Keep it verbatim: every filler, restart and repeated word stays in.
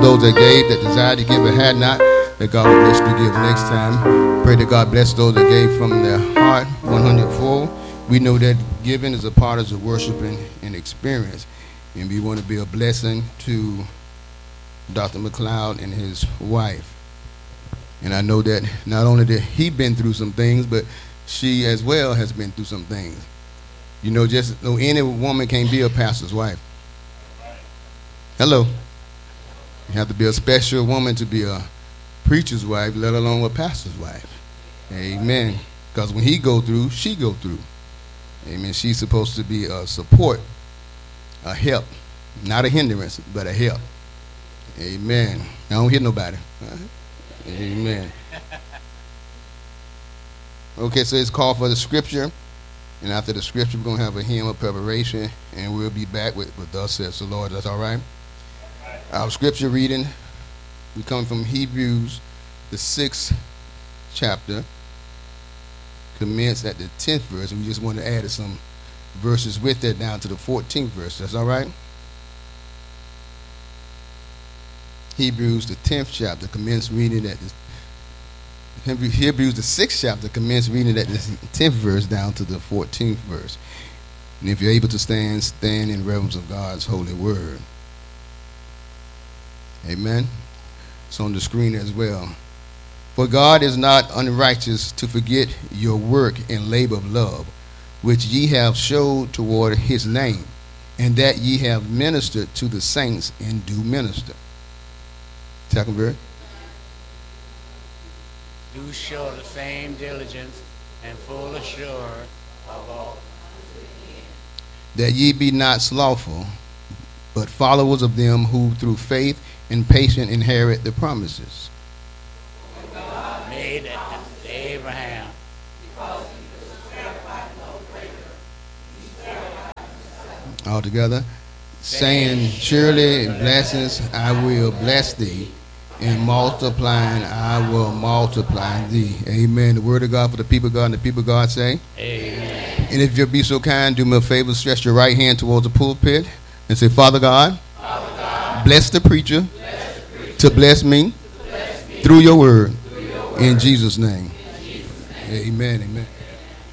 those that gave, that desired to give but had not, that God will bless you to give next time. Pray that God bless those that gave from their heart, one hundred fold. We know that giving is a part of the worshiping and experience, and we want to be a blessing to Doctor McLeod and his wife. And I know that not only did he been through some things, but she as well has been through some things. You know, just no any woman can't be a pastor's wife. Hello. You have to be a special woman to be a preacher's wife, let alone a pastor's wife. Amen. Because when he go through, she go through. Amen. She's supposed to be a support, a help, not a hindrance, but a help. Amen. I don't hear nobody. Amen. Okay, so it's called for the scripture. And after the scripture, we're going to have a hymn of preparation, and we'll be back with, with thus says the Lord. That's all right? Our scripture reading, we come from Hebrews, the sixth chapter, commence at the tenth verse, and we just want to add some verses with that down to the fourteenth verse. That's all right? Hebrews, the tenth chapter, commence reading at the Hebrews, the sixth chapter, commence reading at the tenth verse down to the fourteenth verse. And if you're able to stand, stand in reverence of God's holy word. Amen. It's on the screen as well. For God is not unrighteous to forget your work and labor of love, which ye have showed toward his name, and that ye have ministered to the saints and do minister. Second verse. Do show the same diligence and full assure of all. That ye be not slothful, but followers of them who through faith and patience inherit the promises. God made it to Abraham. All together. Saying, surely blessings I will bless thee, and multiplying I will multiply thee. Amen. The word of God for the people of God, and the people of God say, amen. And if you'll be so kind, do me a favor, stretch your right hand towards the pulpit and say, Father God, Father God, bless the preacher, bless the preacher to bless me, to bless me through your word, through your word. in Jesus' name. In Jesus' name. Amen. Amen.